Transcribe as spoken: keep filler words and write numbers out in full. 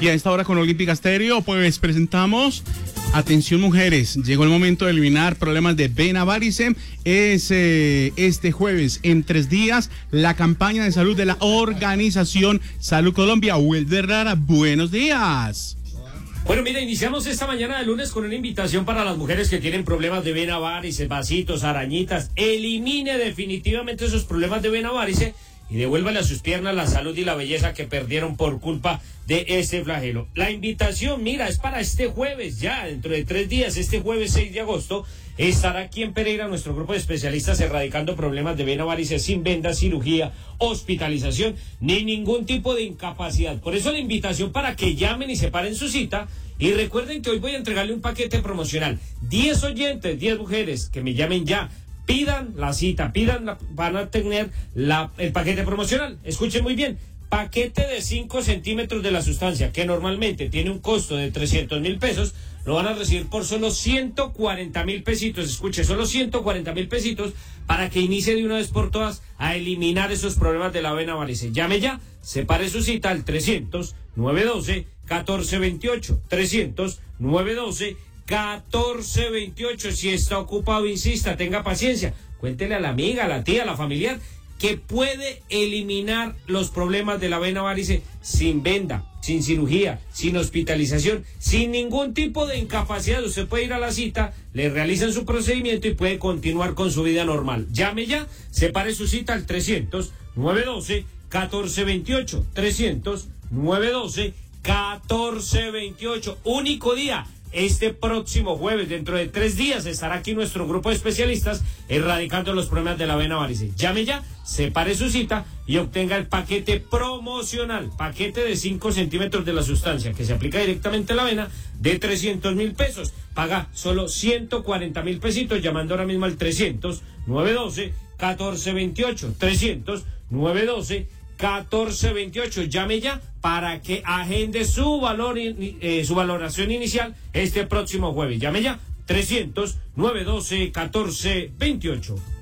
Y a esta hora con Olímpica Stereo, pues presentamos, atención mujeres, llegó el momento de eliminar problemas de vena varice. Es eh, este jueves, en tres días, la campaña de salud de la organización Salud Colombia. Wilder Rara, buenos días. Bueno, mira, iniciamos esta mañana de lunes con una invitación para las mujeres que tienen problemas de vena varice, vasitos, arañitas. Elimine definitivamente esos problemas de vena varice y devuélvale a sus piernas la salud y la belleza que perdieron por culpa de este flagelo. La invitación, mira, es para este jueves, ya dentro de tres días, este jueves seis de agosto, estará aquí en Pereira nuestro grupo de especialistas erradicando problemas de vena varice sin venda, cirugía, hospitalización, ni ningún tipo de incapacidad. Por eso la invitación para que llamen y separen su cita. Y recuerden que hoy voy a entregarle un paquete promocional. diez oyentes, diez mujeres que me llamen ya. Pidan la cita, pidan, la, van a tener la, el paquete promocional. Escuchen muy bien, paquete de cinco centímetros de la sustancia, que normalmente tiene un costo de trescientos mil pesos, lo van a recibir por solo ciento cuarenta mil pesitos. Escuche, solo ciento cuarenta mil pesitos para que inicie de una vez por todas a eliminar esos problemas de la vena varice. Llame ya, separe su cita al trescientos, nueve doce, catorce veintiocho, trescientos, nueve doce, catorce veintiocho. Si está ocupado, insista, tenga paciencia, cuéntele a la amiga, a la tía, a la familiar que puede eliminar los problemas de la vena varice sin venda, sin cirugía, sin hospitalización, sin ningún tipo de incapacidad. Usted puede ir a la cita, le realizan su procedimiento y puede continuar con su vida normal. Llame ya, separe su cita al trescientos, nueve doce, catorce veintiocho, trescientos, nueve doce, catorce veintiocho. Único día. Este próximo jueves, dentro de tres días, estará aquí nuestro grupo de especialistas erradicando los problemas de la vena varice. Llame ya, separe su cita y obtenga el paquete promocional, paquete de cinco centímetros de la sustancia que se aplica directamente a la vena de trescientos mil pesos. Paga solo ciento cuarenta mil pesitos llamando ahora mismo al trescientos, nueve doce, catorce veintiocho, trescientos, nueve doce, catorce veintiocho. Llame ya para que agende su valor eh, su valoración inicial este próximo jueves. Llame ya, trescientos, nueve doce, catorce veintiocho.